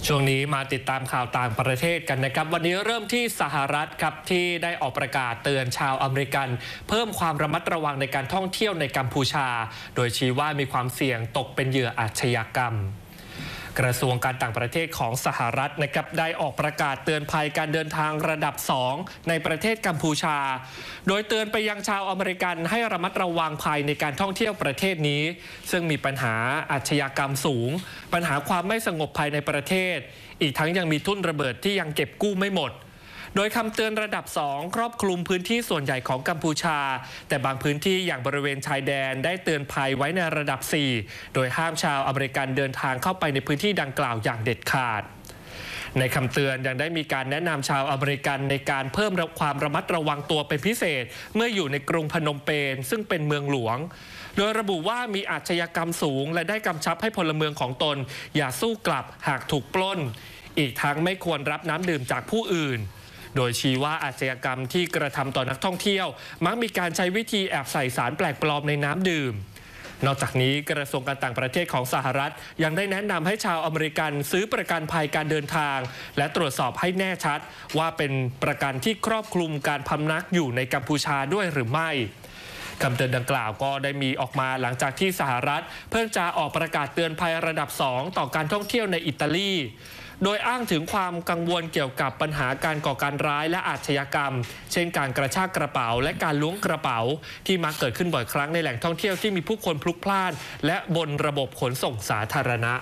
ช่วงนี้มาติดตามข่าวต่างประเทศกันนะครับวันนี้เริ่มที่สหรัฐครับที่ได้ออกประกาศเตือนชาวอเมริกันเพิ่มความระมัดระวังในการท่องเที่ยวในกัมพูชาโดยชี้ว่ามีความเสี่ยงตกเป็นเหยื่ออาชญากรรมกระทรวงการต่างประเทศของสหรัฐนะครับได้ออกประกาศเตือนภัยการเดินทางระดับ 2 ในประเทศกัมพูชาโดยเตือนไปยังชาวอเมริกันให้ระมัดระวังภัยในการท่องเที่ยวประเทศนี้ซึ่งมีปัญหาอาชญากรรมสูงปัญหาความไม่สงบภายในประเทศอีกทั้งยังมีทุ่นระเบิดที่ยังเก็บกู้ไม่หมดโดยคำเตือนระดับ 2 ครอบคลุมพื้นที่ส่วนใหญ่ของกัมพูชาแต่บางพื้นที่อย่างบริเวณชายแดนได้เตือนภัยไว้ในระดับ 4 โดยห้ามชาวอเมริกันเดินทางเข้าไปในพื้นที่ดังกล่าวอย่างเด็ดขาดในคำเตือนยังได้มีการแนะนำชาวอเมริกันในการเพิ่มความระมัดระวังตัวเป็นพิเศษเมื่ออยู่ในกรุงพนมเปญซึ่งเป็นเมืองหลวงโดยระบุว่ามีอาชญากรรมสูงและได้กำชับให้พลเมืองของตนอย่าสู้กลับหากถูกปล้นอีกทั้งไม่ควรรับน้ำดื่มจากผู้อื่นโดยชี้ว่าอาชญากรรมที่กระทำต่อนักท่องเที่ยวมักมีการใช้วิธีแอบใส่สารแปลกปลอมในน้ำดื่มนอกจากนี้กระทรวงการต่างประเทศของสหรัฐยังได้แนะนำให้ชาวอเมริกันซื้อประกันภัยการเดินทางและตรวจสอบให้แน่ชัดว่าเป็นประกันที่ครอบคลุมการพำนักอยู่ในกัมพูชาด้วยหรือไม่คำเตือนดังกล่าวก็ได้มีออกมาหลังจากที่สหรัฐเพิ่งจะออกประกาศเตือนภัยระดับ 2 ต่อการท่องเที่ยวในอิตาลีโดยอ้างถึงความกังวลเกี่ยวกับปัญหาการก่อการร้ายและอาชญากรรมเช่นการกระชากกระเป๋าและการล้วงกระเป๋าที่มักเกิดขึ้นบ่อยครั้งในแหล่งท่องเที่ยวที่มีผู้คนพลุกพล่านและบนระบบขนส่งสาธารณะ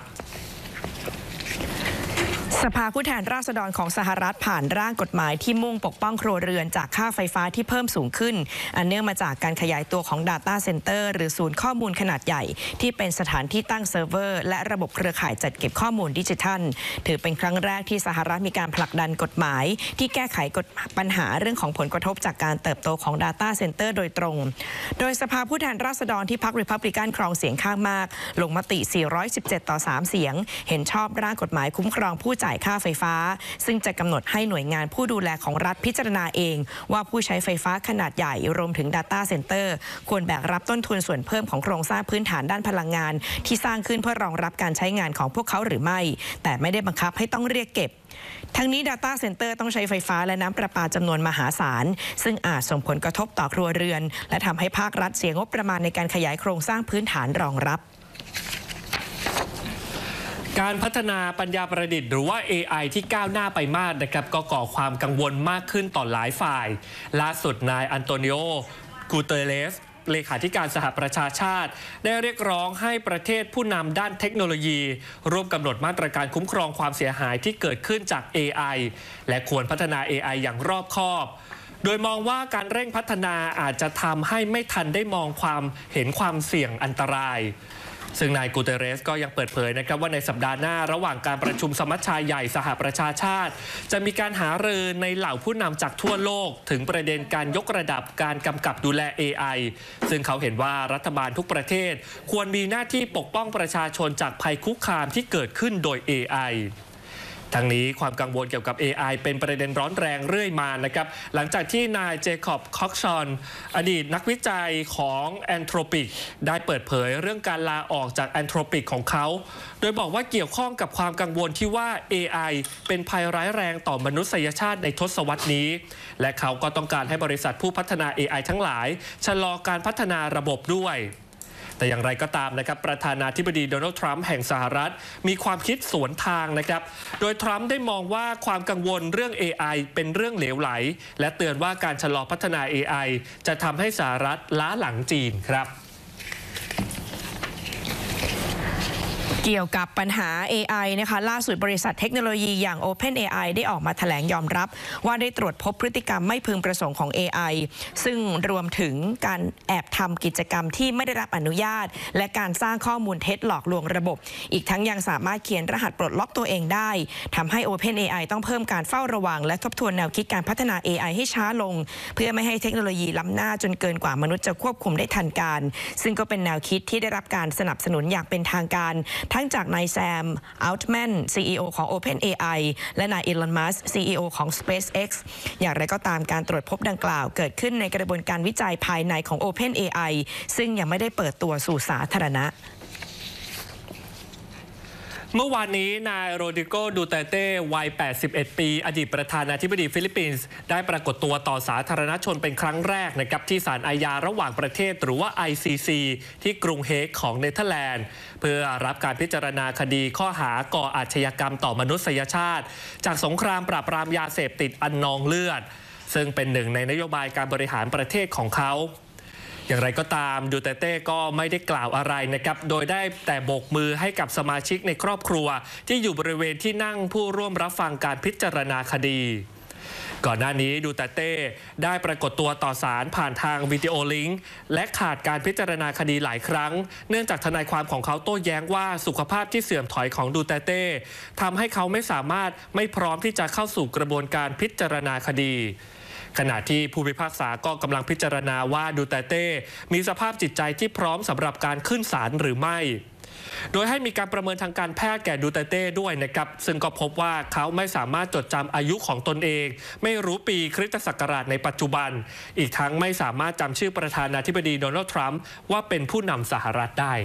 สภาผู้แทนราษฎรของสหรัฐผ่านร่างกฎหมายที่มุ่งปกป้องครัวเรือนจากค่าไฟฟ้าที่เพิ่มสูงขึ้นอันเนื่องมาจากการขยายตัวของ Data Center หรือศูนย์ข้อมูลขนาดใหญ่ที่เป็นสถานที่ตั้งเซิร์ฟเวอร์และระบบเครือข่ายจัดเก็บข้อมูลดิจิทัลถือเป็นครั้งแรกที่สหรัฐมีการผลักดันกฎหมายที่แก้ไขปัญหาเรื่องของผลกระทบจากการเติบโตของ Data Center โดยตรงโดยสภาผู้แทนราษฎรที่พรรครีพับลิกันครองเสียงข้างมากลงมติ417 ต่อ 3 เสียงเห็นชอบร่างกฎหมายคุ้มครองผู้จ่ายค่าไฟฟ้าซึ่งจะกำหนดให้หน่วยงานผู้ดูแลของรัฐพิจารณาเองว่าผู้ใช้ไฟฟ้าขนาดใหญ่รวมถึง Data Center ควรแบกรับต้นทุนส่วนเพิ่มของโครงสร้างพื้นฐานด้านพลังงานที่สร้างขึ้นเพื่อรองรับการใช้งานของพวกเขาหรือไม่แต่ไม่ได้บังคับให้ต้องเรียกเก็บทั้งนี้ Data Center ต้องใช้ไฟฟ้าและน้ำประปาจำนวนมหาศาลซึ่งอาจส่งผลกระทบต่อครัวเรือนและทำให้ภาครัฐเสียงบประมาณในการขยายโครงสร้างพื้นฐานรองรับการพัฒนาปัญญาประดิษฐ์หรือว่า AI ที่ก้าวหน้าไปมากนะครับก็ก่อความกังวลมากขึ้นต่อหลายฝ่ายล่าสุดนายอันโตนิโอ กูเตเรสเลขาธิการสหประชาชาติได้เรียกร้องให้ประเทศผู้นำด้านเทคโนโลยีร่วมกำหนดมาตรการคุ้มครองความเสียหายที่เกิดขึ้นจาก AI และควรพัฒนา AI อย่างรอบคอบโดยมองว่าการเร่งพัฒนาอาจจะทำให้ไม่ทันได้มองเห็นความเสี่ยงอันตรายซึ่งนายกูเตเรสก็ยังเปิดเผยนะครับว่าในสัปดาห์หน้าระหว่างการประชุมสมัชชาใหญ่สหประชาชาติจะมีการหารือในเหล่าผู้นำจากทั่วโลกถึงประเด็นการยกระดับการกำกับดูแล AI ซึ่งเขาเห็นว่ารัฐบาลทุกประเทศควรมีหน้าที่ปกป้องประชาชนจากภัยคุกคามที่เกิดขึ้นโดย AIทั้งนี้ความกังวลเกี่ยวกับ AI เป็นประเด็นร้อนแรงเรื่อยมานะครับหลังจากที่นายเจคอบ คอกชอนอดีตนักวิจัยของ Anthropic ได้เปิดเผยเรื่องการลาออกจาก Anthropic ของเขาโดยบอกว่าเกี่ยวข้องกับความกังวลที่ว่า AI เป็นภัยร้ายแรงต่อมนุษยชาติในทศวรรษนี้และเขาก็ต้องการให้บริษัทผู้พัฒนา AI ทั้งหลายชะลอการพัฒนาระบบด้วยแต่อย่างไรก็ตามนะครับประธานาธิบดีโดนัลด์ทรัมป์แห่งสหรัฐมีความคิดสวนทางนะครับโดยทรัมป์ได้มองว่าความกังวลเรื่อง AI เป็นเรื่องเหลวไหลและเตือนว่าการชะลอพัฒนา AI จะทำให้สหรัฐล้าหลังจีนครับเกี่ยวกับปัญหา AI นะคะล่าสุดบริษัทเทคโนโลยีอย่าง OpenAI ได้ออกมาแถลงยอมรับว่าได้ตรวจพบพฤติกรรมไม่พึงประสงค์ของ AI ซึ่งรวมถึงการแอบทำกิจกรรมที่ไม่ได้รับอนุญาตและการสร้างข้อมูลเท็จหลอกลวงระบบอีกทั้งยังสามารถเขียนรหัสปลดล็อกตัวเองได้ทำให้ OpenAI ต้องเพิ่มการเฝ้าระวังและทบทวนแนวคิดการพัฒนา AI ให้ช้าลงเพื่อไม่ให้เทคโนโลยีล้ำหน้าจนเกินกว่ามนุษย์จะควบคุมได้ทันการซึ่งก็เป็นแนวคิดที่ได้รับการสนับสนุนอย่างเป็นทางการทั้งจากนายแซม อัลต์แมน CEO ของ OpenAI และนายอีลอน มัสก์ CEO ของ SpaceX อย่างไรก็ตามการตรวจพบดังกล่าวเกิดขึ้นในกระบวนการวิจัยภายในของ OpenAI ซึ่งยังไม่ได้เปิดตัวสู่สาธารณะเมื่อวานนี้นายโรดริโก ดูเตเต้วัย 81 ปี อดีตประธานาธิบดีฟิลิปปินส์ได้ปรากฏตัวต่อสาธารณชนเป็นครั้งแรกนะครับที่ศาลอาญาระหว่างประเทศหรือว่า ICC ที่กรุงเฮกของเนเธอร์แลนด์เพื่อรับการพิจารณาคดีข้อหาก่ออาชญากรรมต่อมนุษยชาติจากสงครามปราบปรามยาเสพติดอันนองเลือดซึ่งเป็นหนึ่งในนโยบายการบริหารประเทศของเขาอย่างไรก็ตามดูเตเต้ก็ไม่ได้กล่าวอะไรนะครับโดยได้แต่โบกมือให้กับสมาชิกในครอบครัวที่อยู่บริเวณที่นั่งผู้ร่วมรับฟังการพิจารณาคดีก่อนหน้านี้ดูเตเต้ได้ปรากฏตัวต่อศาลผ่านทางวิดีโอลิงก์และขาดการพิจารณาคดีหลายครั้งเนื่องจากทนายความของเขาโต้แย้งว่าสุขภาพที่เสื่อมถอยของดูเตเต้ทำให้เขาไม่พร้อมที่จะเข้าสู่กระบวนการพิจารณาคดีขณะที่ผู้พิพากษาก็กำลังพิจารณาว่าดูเตเต้มีสภาพจิตใจที่พร้อมสำหรับการขึ้นศาลหรือไม่โดยให้มีการประเมินทางการแพทย์แก่ดูเตเต้ด้วยนะครับซึ่งก็พบว่าเขาไม่สามารถจดจำอายุของตนเองไม่รู้ปีคริสตศักราชในปัจจุบันอีกทั้งไม่สามารถจำชื่อประธานาธิบดีโดนัลด์ทรัมป์ว่าเป็นผู้นำสหรัฐได้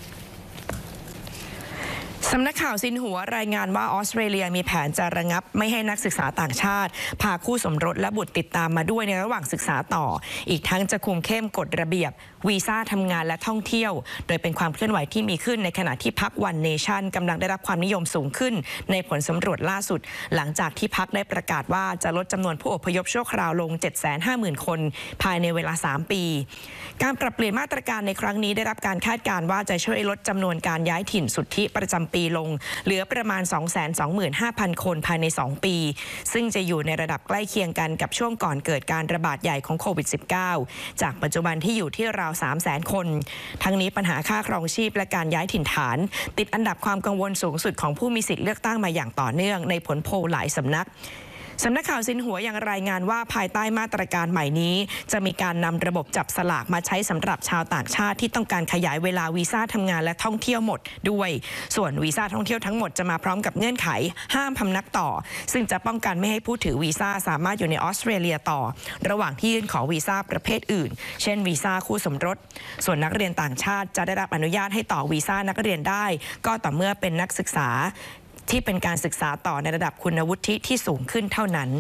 สำนักข่าวซินหัวรายงานว่าออสเตรเลียมีแผนจะระงับไม่ให้นักศึกษาต่างชาติพาคู่สมรสและบุตรติดตามมาด้วยในระหว่างศึกษาต่ออีกทั้งจะคุมเข้มกฎระเบียบวีซ่าทำงานและท่องเที่ยวโดยเป็นความเคลื่อนไหวที่มีขึ้นในขณะที่พรรควันเนชั่นกำลังได้รับความนิยมสูงขึ้นในผลสำรวจล่าสุดหลังจากที่พรรคได้ประกาศว่าจะลดจำนวนผู้อพยพชั่วคราวลง 750,000 คนภายในเวลา3ปีการปรับเปลี่ยนมาตรการในครั้งนี้ได้รับการคาดการณ์ว่าจะช่วยลดจำนวนการย้ายถิ่นสุทธิประจำปีลงเหลือประมาณ 225,000 คนภายใน2ปีซึ่งจะอยู่ในระดับใกล้เคียงกันกับช่วงก่อนเกิดการระบาดใหญ่ของโควิด -19 จากปัจจุบันที่อยู่ที่ราว 300,000 คนทั้งนี้ปัญหาค่าครองชีพและการย้ายถิ่นฐานติดอันดับความกังวลสูงสุดของผู้มีสิทธิเลือกตั้งมาอย่างต่อเนื่องในผลโพลหลายสำนักข่าวซินหัวยังรายงานว่าภายใต้มาตรการใหม่นี้จะมีการนำระบบจับสลากมาใช้สำหรับชาวต่างชาติที่ต้องการขยายเวลาวีซ่าทำงานและท่องเที่ยวหมดด้วยส่วนวีซ่าท่องเที่ยวทั้งหมดจะมาพร้อมกับเงื่อนไขห้ามพำนักต่อซึ่งจะป้องกันไม่ให้ผู้ถือวีซ่าสามารถอยู่ในออสเตรเลียต่อระหว่างที่ยื่นขอวีซ่าประเภทอื่นเช่นวีซ่าคู่สมรสส่วนนักเรียนต่างชาติจะได้รับอนุญาตให้ต่อวีซ่านักเรียนได้ก็ต่อเมื่อเป็นนักศึกษาที่เป็นการศึกษาต่อในระดับคุณวุฒิที่สูงขึ้นเท่านั้น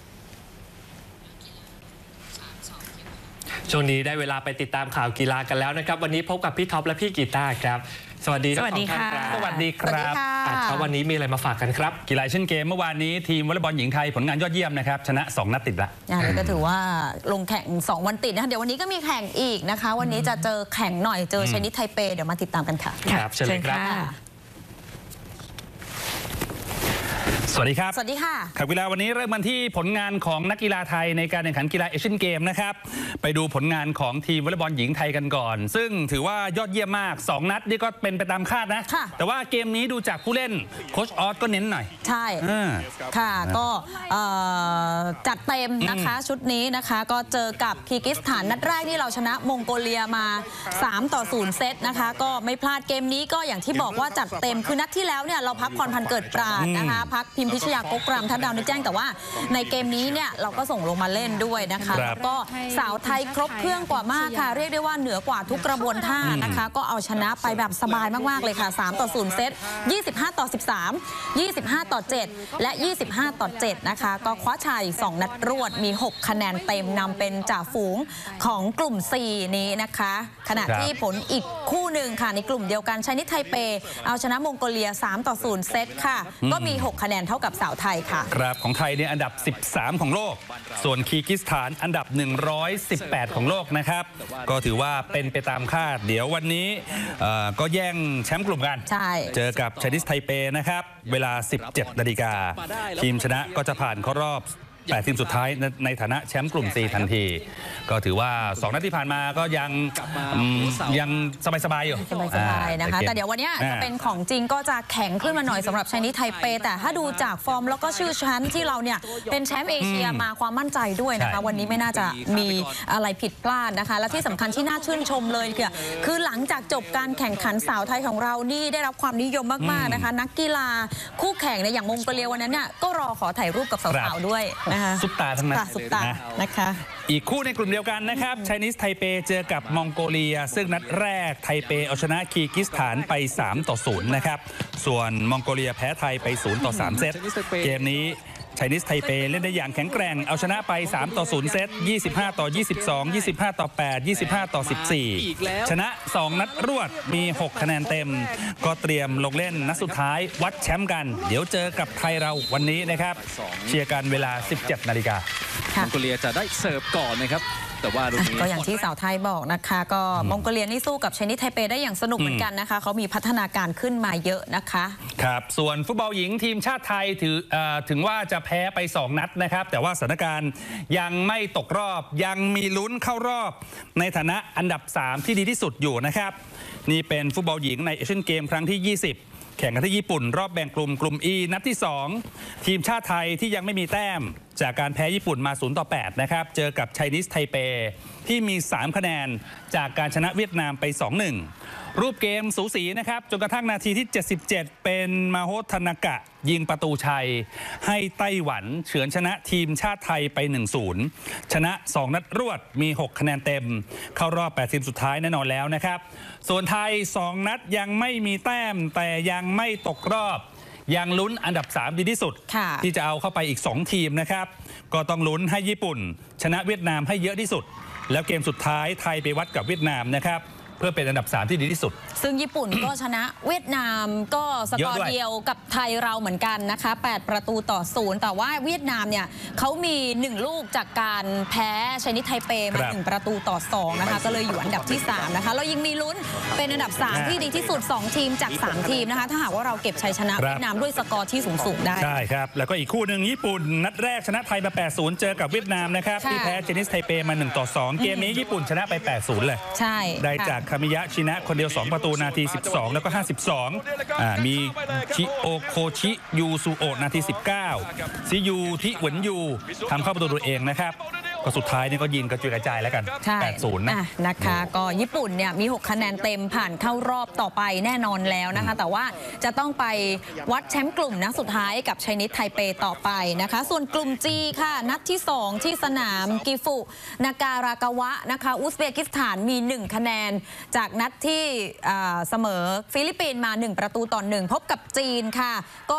ช่วงนี้ได้เวลาไปติดตามข่าวกีฬากันแล้วนะครับวันนี้พบกับพี่ท็อปและพี่กีตาร์ครับสวัสดีทั้งสองท่านครับสวัสดีครับวันนี้มีอะไรมาฝากกันครับกีฬาเช่นเกมเมื่อวานนี้ทีมวอลเลย์บอลหญิงไทยผลงานยอดเยี่ยมนะครับชนะ2 นัดติดละก็ถือว่าลงแข่ง2 วันติดนะคะเดี๋ยววันนี้ก็มีแข่งอีกนะคะวันนี้จะเจอแข่งหน่อยเจอไชนีสไทเปเดี๋ยวมาติดตามกันค่ะครับเชิญครับสวัสดีครับสวัสดีค่ะข่าวกีฬาวันนี้เริ่มกันที่ผลงานของนักกีฬาไทยในการแข่งขันกีฬาเอเชียนเกมนะครับไปดูผลงานของทีมวอลเลย์บอลหญิงไทยกันก่อนซึ่งถือว่ายอดเยี่ยมมาก2 นัดนี่ก็เป็นไปตามคาดนะแต่ว่าเกมนี้ดูจากผู้เล่นโค้ชออสก็เน้นหน่อยใช่ค่ะก็จัดเต็มนะคะชุดนี้นะคะก็เจอกับคีร์กิสถานนัดแรกที่เราชนะมองโกเลียมา3-0 เซตนะคะก็ไม่พลาดเกมนี้ก็อย่างที่บอกว่าจัดเต็มคือนัดที่แล้วเนี่ยเราพักพรพันธ์เกิดปราดนะคะพักพิมพิชยากกรำทัดดาวนึกแจ้งแต่ว่าในเกมนี้เนี่ยเราก็ส่งลงมาเล่นด้วยนะคะแล้วก็สาวไทยครบเครื่องกว่ามากค่ะเรียกได้ว่าเหนือกว่าทุกกระบวนท่านะคะก็เอาชนะไปแบบสบายมากๆเลยค่ะ3-0 เซต25-13 25-7 และ 25-7 นะคะก็คว้าชัย2 นัดรวดมี6 คะแนนเต็มนำเป็นจ่าฝูงของกลุ่ม 4 นี้นะคะขณะที่ผลอีกคู่หนึ่งค่ะในกลุ่มเดียวกันไชนีสไทเปเอาชนะมองโกเลีย3-0 เซตค่ะก็มี6 คะแนนเท่ากับสาวไทยค่ะครับของไทยเนี่ยอันดับ13ของโลกส่วนคีร์กิสถานอันดับ118ของโลกนะครับก็ถือว่าเป็นไปตามคาดเดี๋ยววันนี้ก็แย่งแชมป์กลุ่มกันเจอกับไชนีสไทเปนะครับเวลา 17 นาฬิกาทีมชนะก็จะผ่านเข้ารอบ8 ทีมสุดท้ายในฐานะแชมป์กลุ่ม 4 ทันทีก็ถือว่า2 นัดที่ผ่านมาก็ยังสบายๆอยู่สบายๆนะคะแต่เดี๋ยววันนี้จะเป็นของจริงก็จะแข็งขึ้นมาหน่อยสำหรับไชนีสไทเปแต่ถ้าดูจากฟอร์มแล้วก็ชื่อชั้นที่เราเนี่ยเป็นแชมป์เอเชียมาความมั่นใจด้วยนะคะวันนี้ไม่น่าจะมีอะไรผิดพลาดนะคะและที่สำคัญที่น่าชื่นชมเลยคือหลังจากจบการแข่งขันสาวไทยของเรานี่ได้รับความนิยมมากๆนะคะนักกีฬาคู่แข่งเนี่ยอย่างมองโกเลียวันนั้นเนี่ยก็รอขอถ่ายรูปกับสาวๆด้วยนะคะซุปตาทั้งนั้นซุปตานะคะอีกคู่ในกลุ่มเดียวกันนะครับไชนีสไทเปเจอกับมองโกเลียซึ่งนัดแรกไทเปเอาชนะคีร์กิสถานไป3-0นะครับส่วนมองโกเลียแพ้ไทยไป0-3เซตเกมนี้ไชนีสไทเปเล่นได้อย่างแข็งแกร่งเอาชนะไป3-0เซต25-22 25-8 25-14ชนะ2นัดรวดมี6คะแนนเต็มก็เตรียมลงเล่นนัดสุดท้ายวัดแชมป์กันเดี๋ยวเจอกับไทยเราวันนี้นะครับเชียร์กันเวลา 17 นาฬิกามองโกเลียจะได้เสิร์ฟก่อนนะครับแต่ว่าก็อย่างที่สาวไทยบอกนะคะก็มองโกเลียนี่สู้กับไชนีสไทเปได้อย่างสนุกเหมือนกันนะคะเขามีพัฒนาการขึ้นมาเยอะนะคะครับส่วนฟุตบอลหญิงทีมชาติไทยถึงว่าจะแพ้ไป2นัดนะครับแต่ว่าสถานการณ์ยังไม่ตกรอบยังมีลุ้นเข้ารอบในฐานะอันดับ3ที่ดีที่สุดอยู่นะครับนี่เป็นฟุตบอลหญิงในเอเชียนเกมครั้งที่20แข่งกันที่ญี่ปุ่นรอบแบ่งกลุ่ม E นัดที่2ทีมชาติไทยที่ยังไม่มีแต้มจากการแพ้ญี่ปุ่นมา0-8นะครับเจอกับไชนีสไทเปที่มี3คะแนนจากการชนะเวียดนามไป 2-1 รูปเกมสูสีนะครับจนกระทั่งนาทีที่77เป็นมาโฮทานากะยิงประตูชัยให้ไต้หวันเฉือนชนะทีมชาติไทยไป 1-0 ชนะ2นัดรวดมี6คะแนนเต็มเข้ารอบ8ทีมสุดท้ายแน่นอนแล้วนะครับส่วนไทย2นัดยังไม่มีแต้มแต่ยังไม่ตกรอบยังลุ้นอันดับ3ดีที่สุดที่จะเอาเข้าไปอีก2ทีมนะครับก็ต้องลุ้นให้ญี่ปุ่นชนะเวียดนามให้เยอะที่สุดแล้วเกมสุดท้ายไทยไปวัดกับเวียดนามนะครับเพื่อเป็นอันดับ3ที่ดีที่สุดซึ่งญี่ปุ่น ก็ชนะเวียดนามก็สกอร์เดียวกับไทยเราเหมือนกันนะคะ8-0แต่ว่าเวียดนามเนี่ยเขามี1ลูกจากการแพ้ไชนีสไทเปมา1-2นะคะก็เลยอยู่อันดับที่3นะคะเรายังมีลุ้นเป็นอันดับ3ที่ดีที่สุด2ทีมจาก3ทีมนะคะถ้าหากว่าเราเก็บชัยชนะเวียดนามด้วยสกอร์ที่สูงได้ใช่ครับแล้วก็อีกคู่หนึ่งญี่ปุ่นนัดแรกชนะไทยมา8-0เจอกับเวียดนามนะครับที่แพ้ไชนีสไทเปมา1-2เกมนี้ญี่ปุ่นชนะไป8-0เลยใช่ได้จากคามิยะชินะคนเดียว2ประตูนาที12แล้วก็52มีชิโอโคชิยูซูโอะนาที19ซิยูทิเหวินยูทำเข้าประตูตัวเองนะครับก็สุดท้ายนี่ก็ยิงกระจุยกระจายแล้วกัน8-0 นะคะก็ญี่ปุ่นเนี่ยมี6คะแนนเต็มผ่านเข้ารอบต่อไปแน่นอนแล้วนะคะแต่ว่าจะต้องไปวัดแชมป์กลุ่มนัดสุดท้ายกับไชนีสไทเปต่อไปนะคะส่วนกลุ่ม G ค่ะนัดที่2ที่สนามกิฟุนากา รากาวะนะคะอุซเบกิสถานมี1คะแนนจากนัดที่เสมอฟิลิปปินส์มา1-1พบกับจีนค่ะก็